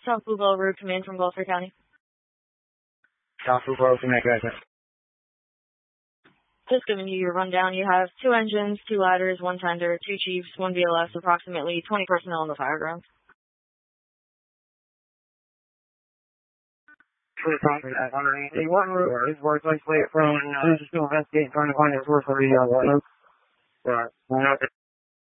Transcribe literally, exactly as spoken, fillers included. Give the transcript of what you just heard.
South Buffalo Road Command from Gloucester County. South Buffalo Command, guys. Just giving you your rundown. You have two engines, two ladders, one tender, two chiefs, one B L S, approximately twenty personnel on the fire ground. Underneath the one route is worth isolate from, uh, just to investigate, trying to find a source of the, uh, right.